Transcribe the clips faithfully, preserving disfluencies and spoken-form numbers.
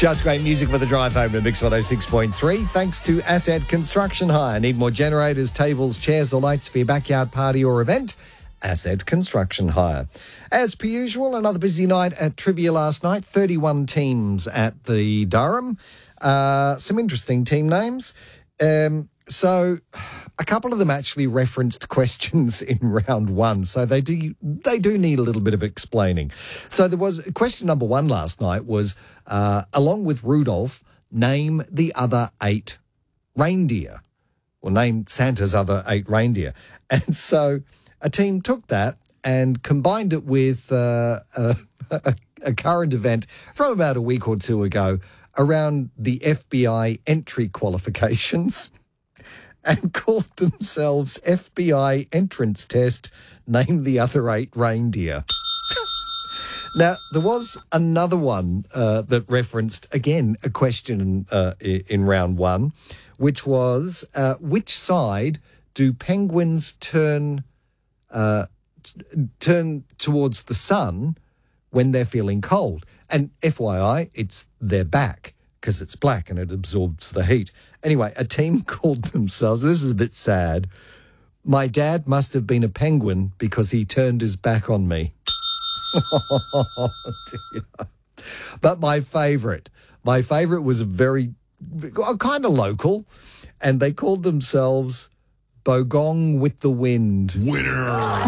Just great music for the drive home to Mix one oh six point three. Thanks to Asset Construction Hire. Need more generators, tables, chairs or lights for your backyard party or event? Asset Construction Hire. As per usual, another busy night at trivia last night. thirty-one teams at the Durham. Uh, some interesting team names. Um, so a couple of them actually referenced questions in round one. So they do they do need a little bit of explaining. So there was question number one last night was, uh, along with Rudolph, name the other eight reindeer. Or name Santa's other eight reindeer. And so a team took that and combined it with uh, a, a current event from about a week or two ago around the F B I entry qualifications and called themselves F B I Entrance Test, Name the Other Eight Reindeer. Now, there was another one uh, that referenced, again, a question uh, in round one, which was, uh, which side do penguins turn uh, t- turn towards the sun when they're feeling cold? And F Y I, it's their back, because it's black and it absorbs the heat. Anyway, a team called themselves, this is a bit sad, My Dad Must Have Been a Penguin Because He Turned His Back on Me. Oh, dear. But my favourite, my favourite was very, kind of local, and they called themselves Bogong with the Wind. Winner!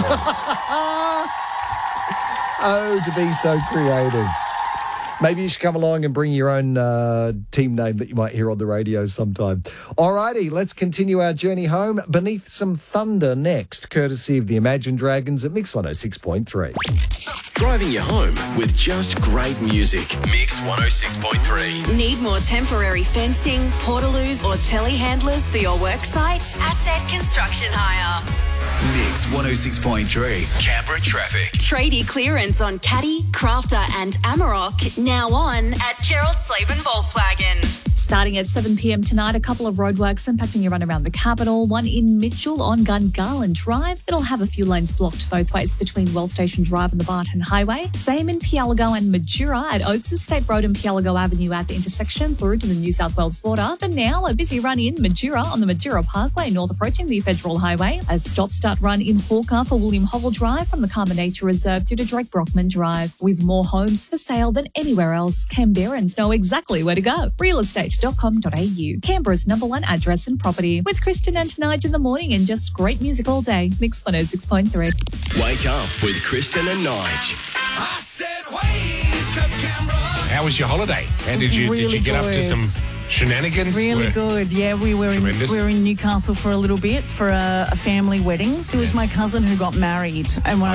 Oh, to be so creative. Maybe you should come along and bring your own uh, team name that you might hear on the radio sometime. All righty, let's continue our journey home beneath some thunder next, courtesy of the Imagine Dragons at Mix one oh six point three. Driving you home with just great music. Mix one oh six point three. Need more temporary fencing, portaloos or telehandlers for your worksite? Asset Construction Hire. Mix one oh six point three. Canberra traffic. Tradie clearance on Caddy, Crafter and Amarok now on at Gerald Slaven Volkswagen. Starting at seven p m tonight, a couple of roadworks impacting your run around the capital. One in Mitchell on Gungahlin Drive. It'll have a few lanes blocked both ways between Well Station Drive and the Barton Highway. Same in Pialago and Majura at Oaks Estate Road and Pialago Avenue at the intersection through to the New South Wales border. For now, a busy run in Majura on the Majura Parkway, north approaching the Federal Highway. A stop-start run in Hawker for William Hovell Drive from the Karma Nature Reserve through to Drake Brockman Drive. With more homes for sale than anywhere else, Canberrans know exactly where to go. Real estate dot com dot a u, Canberra's number one address and property. With Kristen and Nige in the morning and just great music all day. Mix one oh six point three. Wake up with Kristen and Nige. I said wake up, Canberra. How was your holiday? How did you Really did you get up to good. some shenanigans? Really Were- good. Yeah, we were in, Tremendous. we were in Newcastle for a little bit for a, a family wedding. It was my cousin who got married, and when